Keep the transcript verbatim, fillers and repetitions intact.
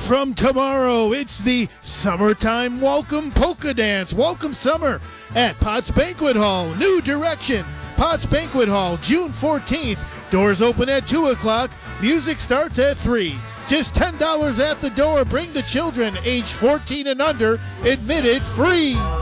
from tomorrow, it's the Summertime Welcome Polka Dance. Welcome Summer at Potts Banquet Hall. New Direction. Potts Banquet Hall, June fourteenth. Doors open at two o'clock. Music starts at three. Just ten dollars at the door. Bring the children, age fourteen and under. Admitted free.